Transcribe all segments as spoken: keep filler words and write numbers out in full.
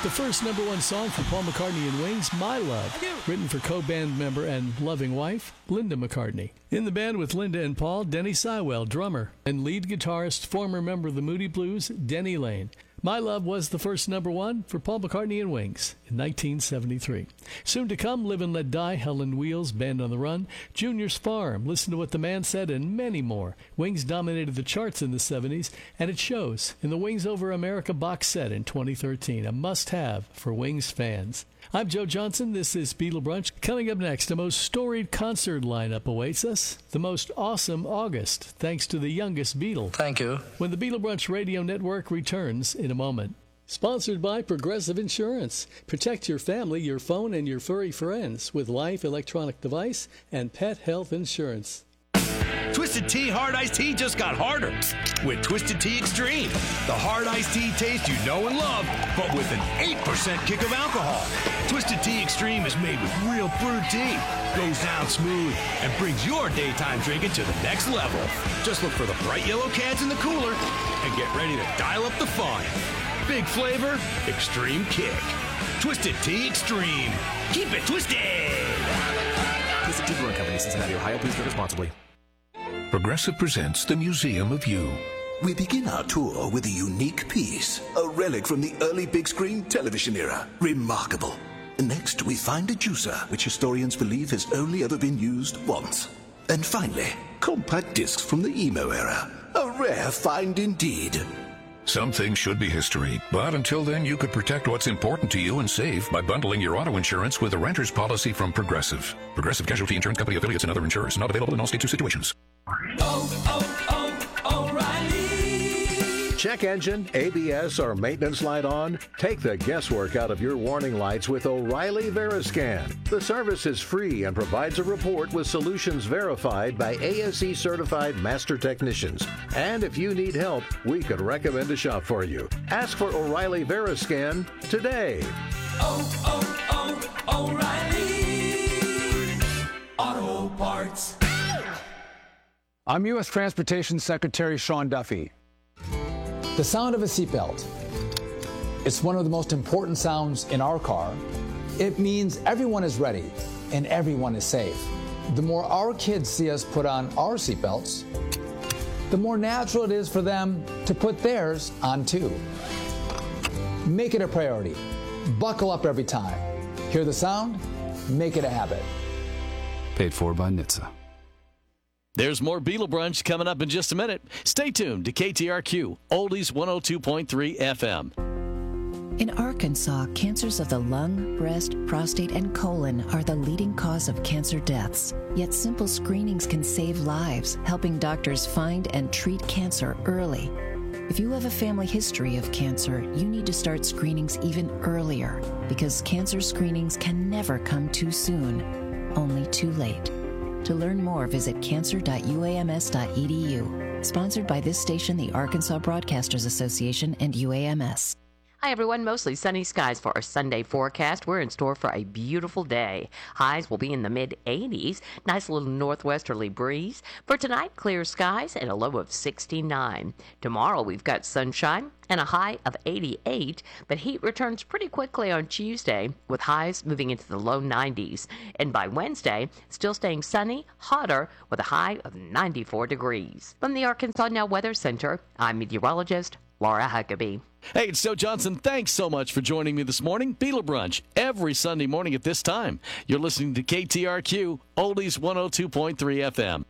The first number one song from Paul McCartney and Wings, My Love, written for co-band member and loving wife, Linda McCartney. In the band with Linda and Paul, Denny Sywell, drummer, and lead guitarist, former member of the Moody Blues, Denny Lane. My Love was the first number one for Paul McCartney and Wings in nineteen seventy-three. Soon to come, Live and Let Die, Hell on Wheels, Band on the Run, Junior's Farm, Listen to What the Man Said, and many more. Wings dominated the charts in the seventies, and it shows in the Wings Over America box set in twenty thirteen, a must-have for Wings fans. I'm Joe Johnson. This is Beatle Brunch. Coming up next, a most storied concert lineup awaits us. The most awesome August, thanks to the youngest Beatle. Thank you. When the Beatle Brunch Radio Network returns in a moment. Sponsored by Progressive Insurance. Protect your family, your phone, and your furry friends with life, electronic device, and pet health insurance. Twisted Tea Hard Iced Tea just got harder with Twisted Tea Extreme. The hard iced tea taste you know and love, but with an eight percent kick of alcohol. Twisted Tea Extreme is made with real brewed tea, goes down smooth, and brings your daytime drinking to the next level. Just look for the bright yellow cans in the cooler and get ready to dial up the fun. Big flavor, extreme kick. Twisted Tea Extreme. Keep it twisted! Twisted Tea Brewing Company, Cincinnati, Ohio. Please drink responsibly. Progressive presents the Museum of You. We begin our tour with a unique piece, a relic from the early big screen television era. Remarkable. Next, we find a juicer, which historians believe has only ever been used once. And finally, compact discs from the emo era. A rare find indeed. Some things should be history, but until then, you could protect what's important to you and save by bundling your auto insurance with a renter's policy from Progressive. Progressive Casualty Insurance Company affiliates and other insurers. Not available in all states or situations. Oh, oh, oh, O'Reilly. Check engine, A B S, or maintenance light on? Take the guesswork out of your warning lights with O'Reilly Veriscan. The service is free and provides a report with solutions verified by A S E certified master technicians. And if you need help, we could recommend a shop for you. Ask for O'Reilly Veriscan today. Oh, oh, oh, O'Reilly Auto Parts. I'm U S Transportation Secretary Sean Duffy. The sound of a seatbelt. It's one of the most important sounds in our car. It means everyone is ready and everyone is safe. The more our kids see us put on our seatbelts, the more natural it is for them to put theirs on too. Make it a priority. Buckle up every time. Hear the sound? Make it a habit. Paid for by N H T S A. There's more Beatle Brunch coming up in just a minute. Stay tuned to K T R Q, Oldies one oh two point three F M. In Arkansas, cancers of the lung, breast, prostate, and colon are the leading cause of cancer deaths. Yet simple screenings can save lives, helping doctors find and treat cancer early. If you have a family history of cancer, you need to start screenings even earlier, because cancer screenings can never come too soon, only too late. To learn more, visit cancer dot U A M S dot E D U. Sponsored by this station, the Arkansas Broadcasters Association, and U A M S. Hi, everyone. Mostly sunny skies for our Sunday forecast. We're in store for a beautiful day. Highs will be in the mid eighties. Nice little northwesterly breeze. For tonight, clear skies and a low of sixty-nine. Tomorrow, we've got sunshine and a high of eighty-eight. But heat returns pretty quickly on Tuesday, with highs moving into the low nineties. And by Wednesday, still staying sunny, hotter, with a high of ninety-four degrees. From the Arkansas Now Weather Center, I'm meteorologist Laura Huckabee. Hey, it's Joe Johnson. Thanks so much for joining me this morning. Beatle Brunch, every Sunday morning at this time. You're listening to K T R Q, Oldies one oh two point three F M.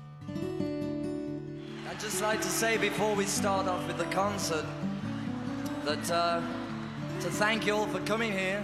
I'd just like to say before we start off with the concert that uh, to thank you all for coming here.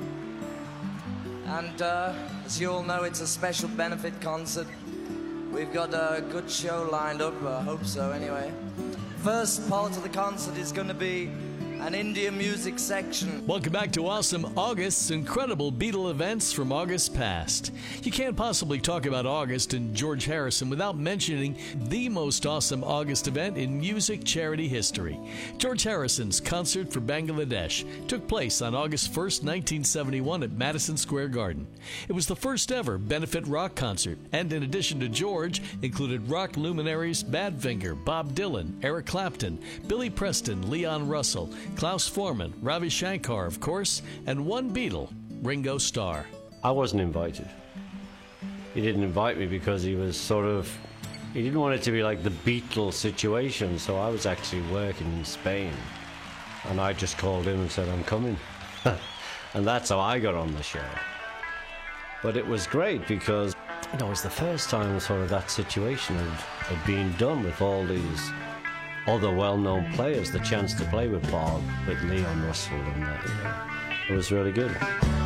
And uh, as you all know, it's a special benefit concert. We've got a good show lined up, I hope so anyway. First part of the concert is going to be an Indian music section. Welcome back to Awesome August's incredible Beatle events from August past. You can't possibly talk about August and George Harrison without mentioning the most awesome August event in music charity history. George Harrison's Concert for Bangladesh took place on August first, nineteen seventy-one at Madison Square Garden. It was the first ever benefit rock concert, and in addition to George, included rock luminaries Badfinger, Bob Dylan, Eric Clapton, Billy Preston, Leon Russell, Klaus Foreman, Ravi Shankar, of course, and one Beatle, Ringo Starr. I wasn't invited. He didn't invite me because he was sort of, he didn't want it to be like the Beatles situation, so I was actually working in Spain. And I just called him and said, I'm coming. And that's how I got on the show. But it was great because, you know, it was the first time sort of that situation had, had been done with all these other well-known players, the chance to play with Paul, with Leon Russell, and that, you know, it was really good.